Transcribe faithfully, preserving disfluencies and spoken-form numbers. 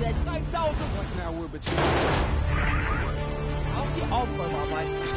said nine thousand. What now will between Auf die Aufräumerarbeit.